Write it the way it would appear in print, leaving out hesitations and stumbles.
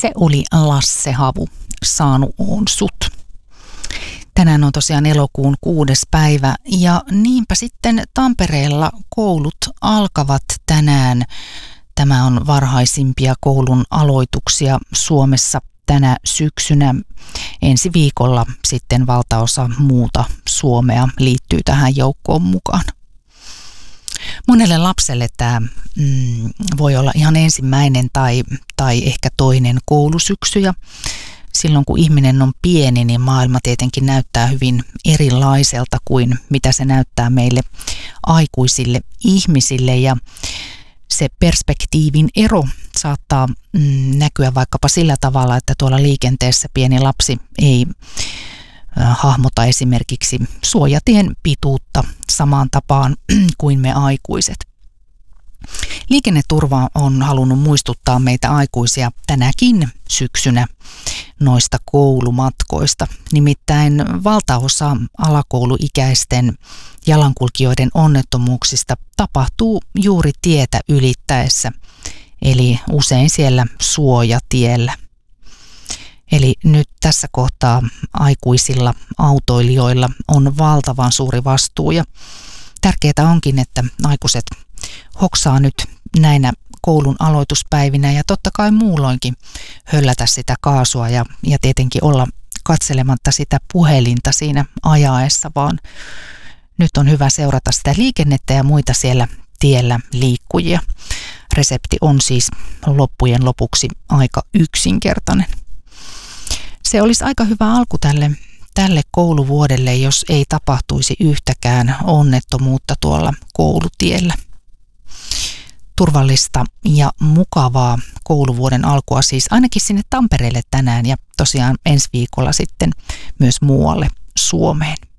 Se oli Lasse Havu, Saanu oon sut. Tänään on tosiaan elokuun 6. päivä ja niinpä sitten Tampereella koulut alkavat tänään. Tämä on varhaisimpia koulun aloituksia Suomessa tänä syksynä. Ensi viikolla sitten valtaosa muuta Suomea liittyy tähän joukkoon mukaan. Monelle lapselle tämä voi olla ihan ensimmäinen tai ehkä toinen koulusyksy. Ja silloin kun ihminen on pieni, niin maailma tietenkin näyttää hyvin erilaiselta kuin mitä se näyttää meille aikuisille ihmisille. Ja se perspektiivin ero saattaa näkyä vaikkapa sillä tavalla, että tuolla liikenteessä pieni lapsi ei hahmota esimerkiksi suojatien pituutta samaan tapaan kuin me aikuiset. Liikenneturva on halunnut muistuttaa meitä aikuisia tänäkin syksynä noista koulumatkoista. Nimittäin valtaosa alakouluikäisten jalankulkijoiden onnettomuuksista tapahtuu juuri tietä ylittäessä, eli usein siellä suojatiellä. Eli nyt tässä kohtaa aikuisilla autoilijoilla on valtavan suuri vastuu ja tärkeää onkin, että aikuiset hoksaa nyt näinä koulun aloituspäivinä ja totta kai muulloinkin höllätä sitä kaasua ja tietenkin olla katselematta sitä puhelinta siinä ajaessa, vaan nyt on hyvä seurata sitä liikennettä ja muita siellä tiellä liikkujia. Resepti on siis loppujen lopuksi aika yksinkertainen. Se olisi aika hyvä alku tälle kouluvuodelle, jos ei tapahtuisi yhtäkään onnettomuutta tuolla koulutiellä. Turvallista ja mukavaa kouluvuoden alkua siis ainakin sinne Tampereelle tänään ja tosiaan ensi viikolla sitten myös muualle Suomeen.